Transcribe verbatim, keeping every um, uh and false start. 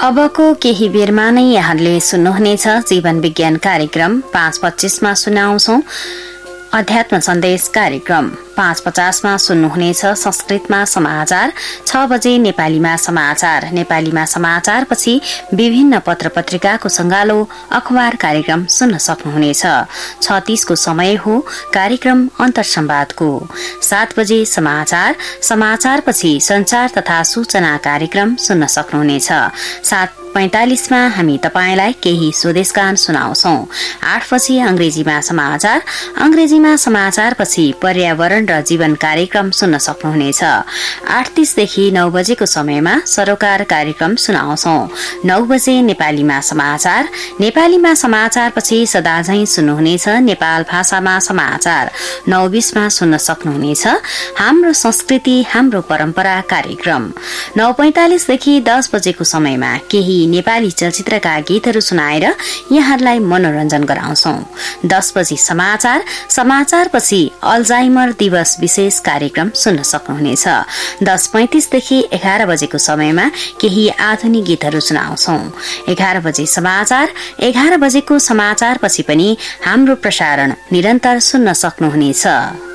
अबको केही बेरमा नै यहाँले सुन्नुहुनेछ जीवन विज्ञान कार्यक्रम। पाँच पच्चीसमा सुनाउँछौ अध्यात्म सन्देश कार्यक्रम। पाँच पचासमा सुन्नुहुनेछ संस्कृतमा समाचार। छ बजे नेपालीमा समाचार। नेपालीमा समाचारपछि विभिन्न पत्र पत्रिकाको संगालो अखबार कार्यक्रम सुन्न सक्नुहुनेछ। छ तीसको समय हो कार्यक्रम अन्तर्संवादको। सात बजे समाचार। समाचारपछि संचार तथा सूचना कार्यक्रम सुन्न सक्नुहुनेछ। सात पैंतालिसमा हामी तपाईंलाई केही स्वदेशगान सुनाउँछौ। आठ बजे अंग्रेजीमा समाचार। अंग्रेजीमा समाचारपछि पर्यावरण र जीवन कार्यक्रम सुन्न सक्नुहुनेछ। आठ तीसदेखि नौ बजेको समयमा सरोकार कार्यक्रम सुनाउँछौ। नौ बजे नेपालीमा समाचार। नेपालीमा समाचारपछि सदाझै सुन्नुहुनेछ नेपाल भाषामा समाचार। नौ बीसमा सुन्न सक्नुहुनेछ हाम्रो संस्कृति हाम्रो परम्परा कार्यक्रम। नौ पैंतालिसदेखि दस बजेको समयमा केही नेपाली चलचित्रका गीतहरू सुनाएर यहाँहरूलाई मनोरञ्जन गराउँछौ। दस बजे समाचार। समाचारपछि अल्जाइमर दिवस विशेष कार्यक्रम सुन्न सक्नुहुनेछ। दस पैंतिसदेखि एघार बजेको समयमा केही आधुनिक गीतहरू सुनाउँछौ। एघार बजे समाचार। एघार बजेको समाचारपछि पनि हाम्रो प्रसारण निरन्तर सुन्न सक्नुहुनेछ।